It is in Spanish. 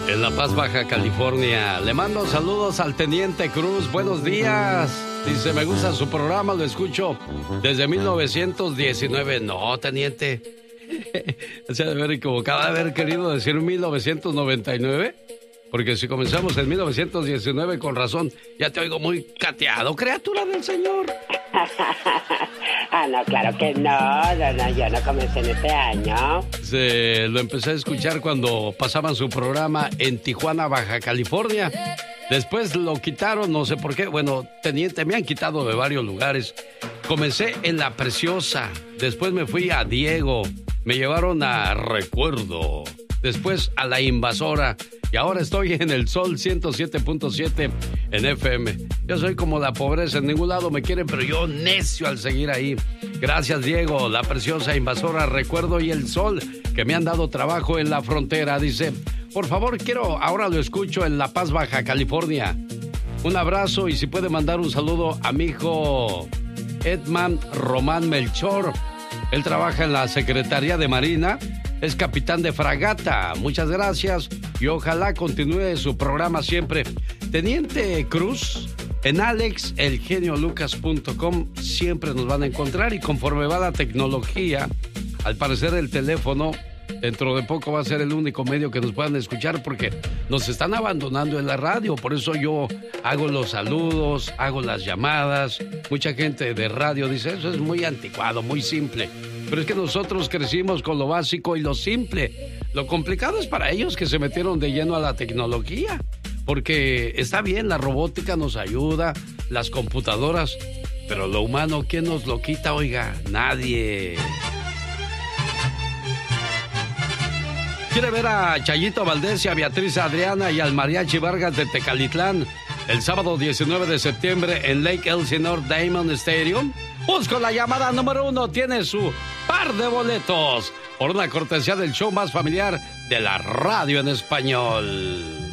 En La Paz, Baja California. Le mando saludos al Teniente Cruz. Buenos días. Dice, me gusta su programa, lo escucho desde 1919. No, Teniente. Se ha de haber equivocado, de haber querido decir 1999. Porque si comenzamos en 1919, con razón, ya te oigo muy cateado, criatura del Señor. No, claro que no, yo no comencé en este año. Lo empecé a escuchar cuando pasaban su programa en Tijuana, Baja California. Después lo quitaron, no sé por qué. Bueno, Teniente, me han quitado de varios lugares. Comencé en La Preciosa, después me fui a Diego, me llevaron a Recuerdo, después a La Invasora y ahora estoy en el Sol 107.7 en FM. Yo soy como la pobreza, en ningún lado me quieren, pero yo necio al seguir ahí. Gracias, Diego, La Preciosa, Invasora, Recuerdo y el Sol, que me han dado trabajo en la frontera. Dice, por favor, ahora lo escucho en La Paz, Baja California. Un abrazo y si puede mandar un saludo a mi hijo Edman Román Melchor. Él trabaja en la Secretaría de Marina, es capitán de fragata. Muchas gracias y ojalá continúe su programa siempre. Teniente Cruz, en alexelgeniolucas.com siempre nos van a encontrar y conforme va la tecnología, al parecer el teléfono dentro de poco va a ser el único medio que nos puedan escuchar porque nos están abandonando en la radio. Por eso yo hago los saludos, hago las llamadas. Mucha gente de radio dice, eso es muy anticuado, muy simple. Pero es que nosotros crecimos con lo básico y lo simple. Lo complicado es para ellos que se metieron de lleno a la tecnología. Porque está bien, la robótica nos ayuda, las computadoras, pero lo humano, ¿quién nos lo quita? Oiga, nadie. ¿Quiere ver a Chayito Valdés y a Beatriz Adriana y al Mariachi Vargas de Tecalitlán el sábado 19 de septiembre en Lake Elsinore Diamond Stadium? Busco la llamada número 1, tiene su par de boletos por una cortesía del show más familiar de la radio en español.